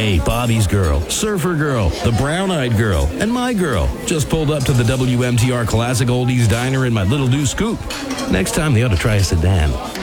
Hey, Bobby's girl, Surfer girl, the brown-eyed girl, and my girl just pulled up to the WMTR Classic Oldies Diner in my Little Do Scoop. Next time they ought to try a sedan.